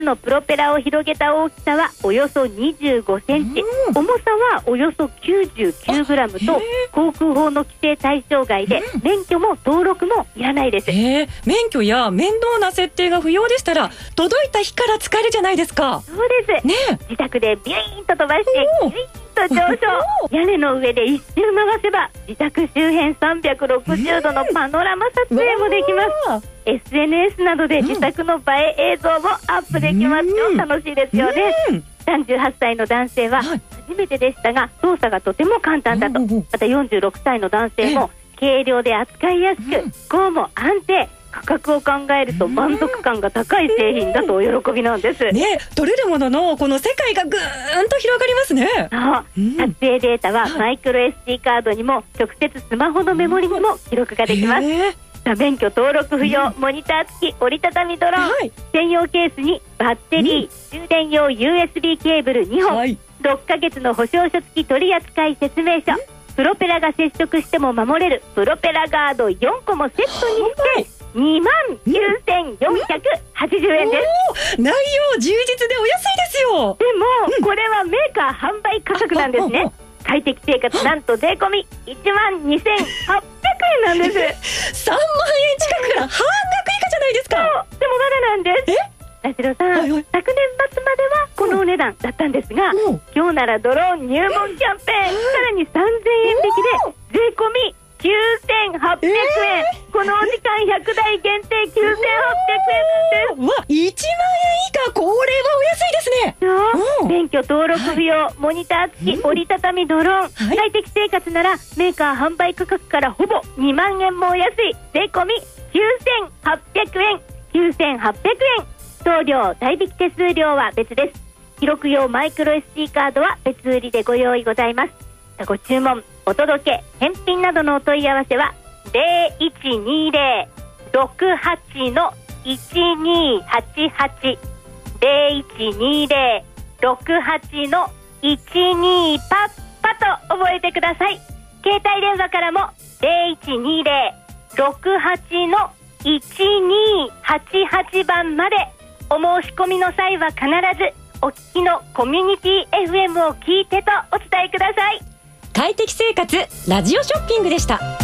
のプロペラを広げた大きさはおよそ25センチ、重さはおよそ99グラムと航空法の規制対象外で、免許も登録もいらないです。 免許や面倒な設定が不要でしたら届いた日から使えるじゃないですか。 そうです、自宅でビュイーンと飛ばしてビュイーンと上昇屋根の上で一周回せば自宅周辺360度のパノラマ撮影もできます。SNS などで自宅の映え映像もアップできますよ。楽しいですよね。38歳の男性は初めてでしたが操作がとても簡単だと。また46歳の男性も軽量で扱いやすく飛行も安定、価格を考えると満足感が高い製品だとお喜びなんです。 取れるもののこの世界がぐーんと広がりますね。 撮影データはマイクロ SD カードにも直接スマホのメモリにも記録ができます。免許登録不要、モニター付き折りたたみドローン、専用ケースにバッテリー、充電用 USB ケーブル2本、6ヶ月の保証書付き取扱説明書、プロペラが接触しても守れるプロペラガード4個もセットにして29,480円です。 内容充実でお安いですよ。 でも、これはメーカー販売価格なんですね。快適生活なんと税込み12,800円なんです。 3万円近くから半額以下じゃないですか。 でもまだなんです。田代さん、昨年末まではこのお値段だったんですが、今日ならドローン入門キャンペーン、さらに3,000円引きで税込み9,800円。このお時間100台限定9,800円です。 1万円以下、これはお安いですね。 免許登録不要、モニター付き折りたたみドローン、快適生活ならメーカー販売価格からほぼ2万円もお安い税込み9,800円。9,800円。送料代引き手数料は別です。記録用マイクロ SD カードは別売りでご用意ございます。ご注文、お届け、返品などのお問い合わせは 0120-68-1288 0120-68-12パッパと覚えてください。携帯電話からも 0120-68-1288 番まで。お申し込みの際は必ずお聞きのコミュニティ FM を聞いてとお伝えください。 快適生活ラジオショッピングでした。